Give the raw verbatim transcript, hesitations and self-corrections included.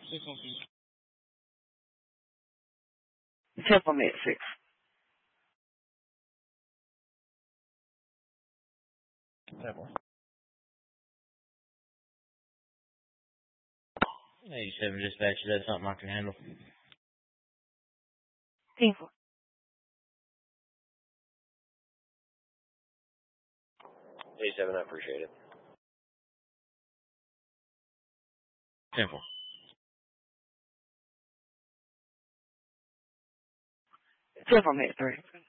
ten for med six. Seven. eighty-seven dispatch, that's something I can handle. ten for. eighty-seven, I appreciate it. ten for. ten for med three.